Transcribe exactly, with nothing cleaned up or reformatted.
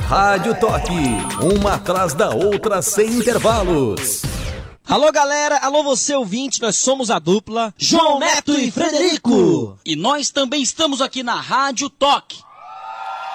Rádio Toque, uma atrás da outra sem intervalos. Alô galera, alô você ouvinte, nós somos a dupla João Neto e Frederico. E nós também estamos aqui na Rádio Toque.